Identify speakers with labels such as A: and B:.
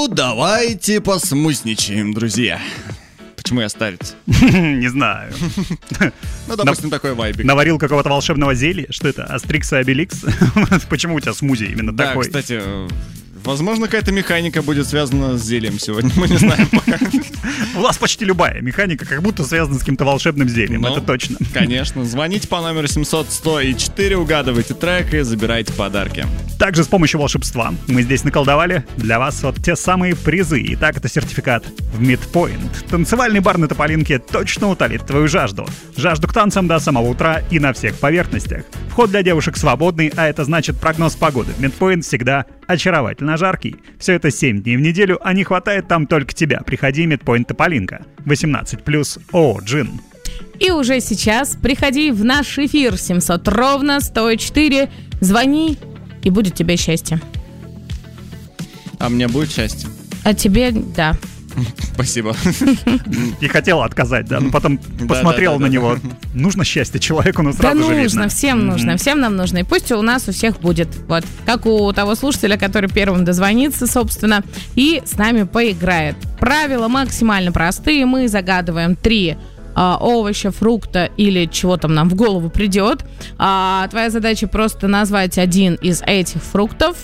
A: давайте посмузничаем, друзья. Почему я старец?
B: Не знаю.
A: Ну, допустим, такой вайбик.
B: Наварил какого-то волшебного зелья? Что это, Астрикс и Обеликс? Почему у тебя смузи именно такой?
A: Да, кстати, возможно, какая-то механика будет связана с зельем сегодня, мы не знаем пока.
B: У нас почти любая механика как будто связана с каким-то волшебным зельем, это точно.
A: Конечно, звоните по номеру 700-100-4, угадывайте трек и забирайте подарки.
B: Также с помощью волшебства мы здесь наколдовали для вас вот те самые призы. Итак, это сертификат в Midpoint. Танцевальный бар на Тополинке точно утолит твою жажду. Жажду к танцам до самого утра и на всех поверхностях. Вход для девушек свободный, а это значит прогноз погоды. Midpoint всегда очаровательно жаркий. Все это 7 дней в неделю, а не хватает там только тебя. Приходи, Midpoint Тополинка. 18+, ООО «Джин».
C: И уже сейчас приходи в наш эфир 700-104. Звони, и будет тебе счастье.
A: А мне будет счастье?
C: А тебе, да.
A: Спасибо.
B: И хотела отказать, да, но потом посмотрела на него. Нужно счастье человеку, но сразу же видно.
C: Да нужно, всем нужно, всем нам нужно. И пусть у нас у всех будет. Вот, как у того слушателя, который первым дозвонится, собственно, и с нами поиграет. Правила максимально простые. Мы загадываем 3 овоща, фрукта или чего там нам в голову придет. Твоя задача просто назвать один из этих фруктов